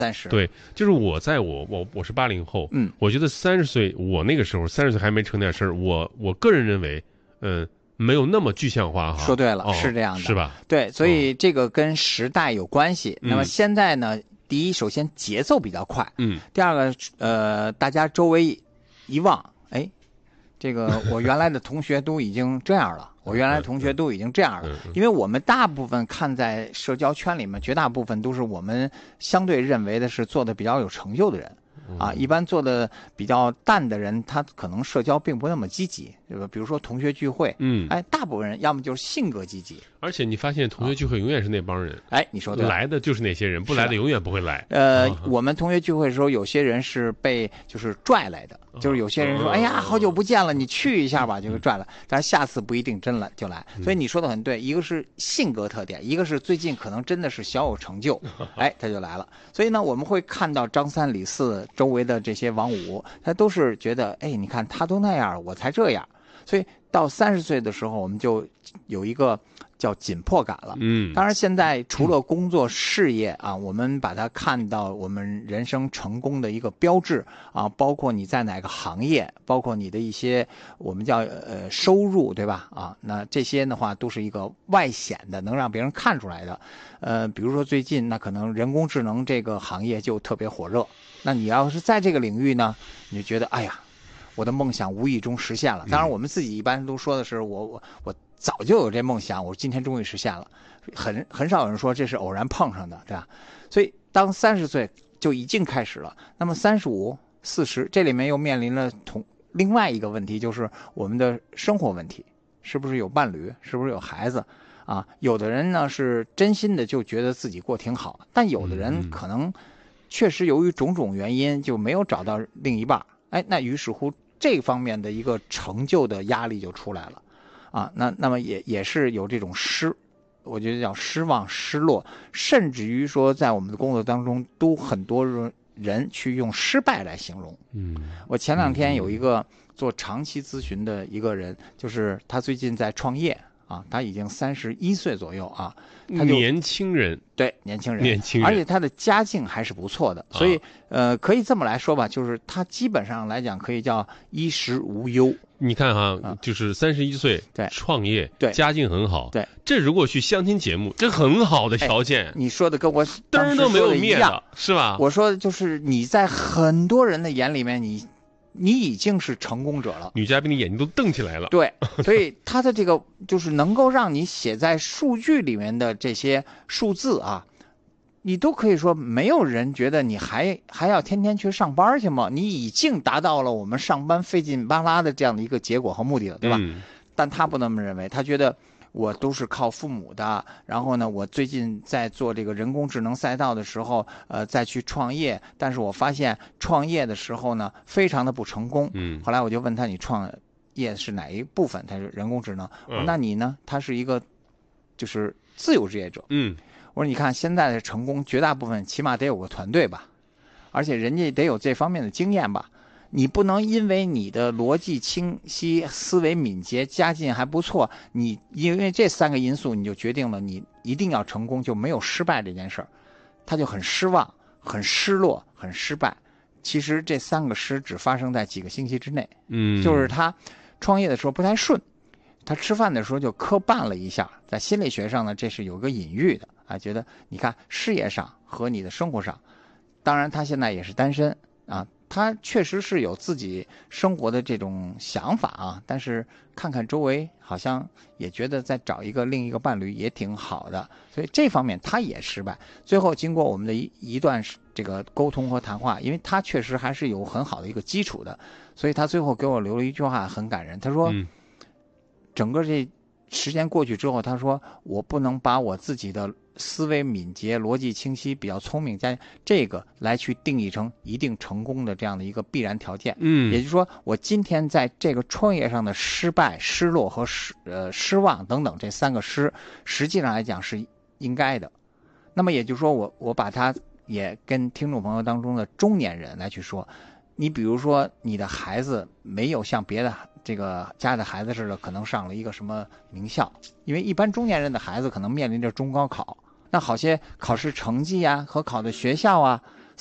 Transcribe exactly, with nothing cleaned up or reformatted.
三十。 对，就是我在我我我是八零后， 嗯， 我觉得三十岁，我那个时候三十岁还没成点事儿，我我个人认为，嗯、呃，没有那么具象化哈。 说对了， 哦、 是这样的， 是吧？ 对，所以这个跟时代有关系。 嗯、 那么现在呢，第一，首先节奏比较快， 嗯， 第二个，呃，大家周围一望，哎，这个我原来的同学都已经这样了。我原来同学都已经这样了，因为我们大部分看在社交圈里面，绝大部分都是我们相对认为的是做的比较有成就的人，啊，一般做的比较淡的人，他可能社交并不那么积极，对吧？比如说同学聚会， 嗯， 哎，大部分人要么就是性格积极， 而且你发现同学聚会永远是那帮人， 哎，你说对， 来的就是那些人，不来的永远不会来。 呃，我们同学聚会的时候，有些人是被就是拽来的。就是有些人说，哎呀，好久不见了，你去一下吧，就拽了。但是下次不一定真了就来。所以你说的很对，一个是性格特点，一个是最近可能真的是小有成就，哎，他就来了。所以呢，我们会看到张三李四周围的这些王五，他都是觉得，哎，你看他都那样，我才这样。所以到三十岁的时候，我们就有一个叫紧迫感了。 嗯， 当然现在除了工作事业啊，我们把它看到我们人生成功的一个标志啊，包括你在哪个行业，包括你的一些我们叫呃收入，对吧？啊，那这些的话都是一个外显的，能让别人看出来的。呃，比如说最近那可能人工智能这个行业就特别火热，那你要是在这个领域呢，你就觉得哎呀，我的梦想无意中实现了。当然我们自己一般都说的是我我我早就有这梦想，我今天终于实现了。很很少有人说这是偶然碰上的，对吧？所以当三十岁就已经开始了，那么三十五、四十这里面又面临了同另外一个问题，就是我们的生活问题，是不是有伴侣，是不是有孩子啊？有的人呢是真心的就觉得自己过挺好，但有的人可能确实由于种种原因就没有找到另一半，哎，那于是乎这方面的一个成就的压力就出来了。啊，那那么也也是有这种失，我觉得叫失望、失落，甚至于说在我们的工作当中，都很多人去用失败来形容。 嗯， 我前两天有一个做长期咨询的一个人，就是他最近在创业啊，他已经三十一岁左右啊，他就年轻人， 对年轻人， 年轻人， 而且他的家境还是不错的，所以、啊、呃，可以这么来说吧，就是他基本上来讲可以叫衣食无忧。 你看哈，啊、就是三十一岁， 对， 创业， 对， 家境很好， 对， 这如果去相亲节目，这很好的条件。 哎、你说的跟我灯儿都没有灭的，是吧？ 我说的就是你在很多人的眼里面，你你已经是成功者了。 女嘉宾的眼睛都瞪起来了。 对，所以他的这个就是能够让你写在数据里面的这些数字啊。你都可以说没有人觉得你还还要天天去上班去吗？你已经达到了我们上班费劲巴拉的这样的一个结果和目的了，对吧？ 嗯、 但他不那么认为，他觉得我都是靠父母的，然后呢，我最近在做这个人工智能赛道的时候，呃，再去创业，但是我发现创业的时候呢，非常的不成功。 嗯， 后来我就问他，你创业是哪一部分？他说人工智能。我说那你呢？他是一个就是自由职业者。 嗯。 我说你看现在的成功绝大部分起码得有个团队吧，而且人家得有这方面的经验吧，你不能因为你的逻辑清晰、思维敏捷、家境还不错，你因为这三个因素你就决定了你一定要成功，就没有失败这件事儿，他就很失望、很失落、很失败。其实这三个失只发生在几个星期之内， 嗯， 就是他创业的时候不太顺，他吃饭的时候就磕绊了一下，在心理学上呢，这是有个隐喻的啊，觉得你看事业上和你的生活上，当然他现在也是单身啊，他确实是有自己生活的这种想法啊，但是看看周围好像也觉得再找一个另一个伴侣也挺好的，所以这方面他也失败。最后经过我们的一一段这个沟通和谈话，因为他确实还是有很好的一个基础的，所以他最后给我留了一句话很感人，他说、嗯整个这时间过去之后，他说我不能把我自己的思维敏捷、逻辑清晰、比较聪明加这个来去定义成一定成功的这样的一个必然条件。 嗯， 也就是说我今天在这个创业上的失败、失落和失呃失望等等这三个失，实际上来讲是应该的。那么也就是说我我把它也跟听众朋友当中的中年人来去说，你比如说你的孩子没有像别的这个家的孩子似的可能上了一个什么名校，因为一般中年人的孩子可能面临着中高考，那好些考试成绩啊和考的学校啊